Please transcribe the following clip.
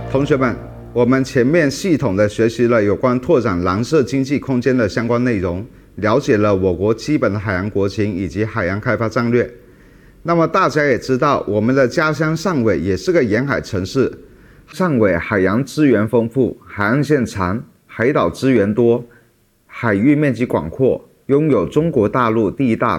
同学们，我们前面系统的学习了有关拓展蓝色经济空间的相关内容，了解了我国基本的海洋国情以及海洋开发战略。那么大家也知道，我们的家乡汕尾也是个沿海城市。汕尾海洋资源丰富，海岸线长，海岛资源多，海域面积广阔，拥有中国大陆第一大